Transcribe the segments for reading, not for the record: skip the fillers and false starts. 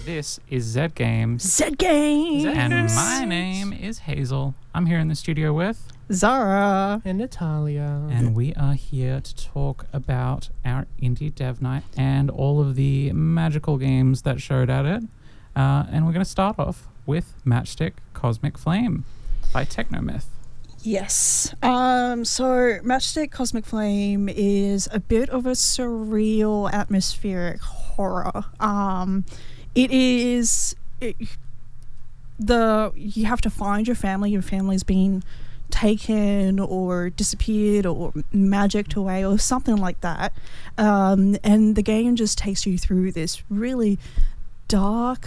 This is Zed Games. Zed Games! And my name is Hazel. I'm here in the studio with Zara. And Natalia. And we are here to talk about our Indie Dev Night and all of the magical games that showed at it. And we're going to start off with Matchstick Cosmic Flame by Technomyth. Yes. So Matchstick Cosmic Flame is a bit of a surreal atmospheric horror. You have to find your family. Your family's been taken or disappeared or magicked away or something like that. And the game just takes you through this really dark,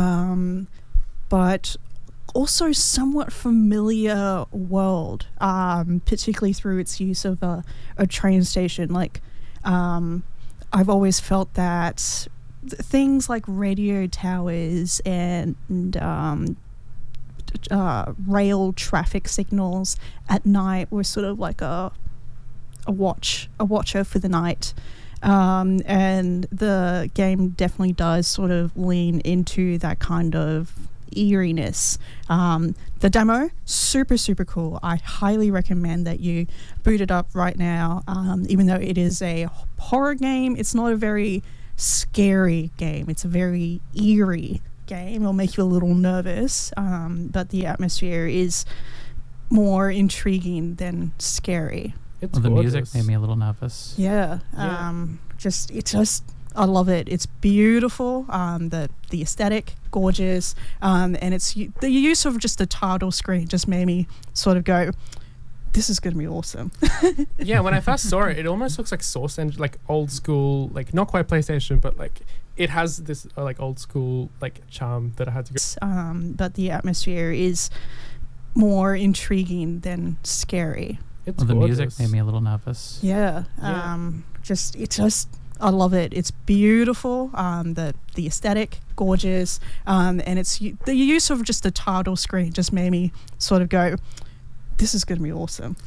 but also somewhat familiar world, particularly through its use of a train station. I've always felt that things like radio towers and rail traffic signals at night were sort of like a watcher for the night. And the game definitely does sort of lean into that kind of eeriness. The demo, super cool. I highly recommend that you boot it up right now. Even though it is a horror game, it's not a very scary game. It's a very eerie game. It'll make you a little nervous, but the atmosphere is more intriguing than scary. The music made me a little nervous. Yeah. I love it. It's beautiful. The aesthetic, gorgeous, and it's the use of just the title screen just made me sort of go, this is going to be awesome. Yeah, when I first saw it, it almost looks like Source Engine, like old school, like not quite PlayStation, but like it has this like old school like charm that I had to go. But the atmosphere is more intriguing than scary. The music made me a little nervous. Yeah. I love it. It's beautiful. The aesthetic, gorgeous, and it's the use of just the title screen just made me sort of go, this is going to be awesome.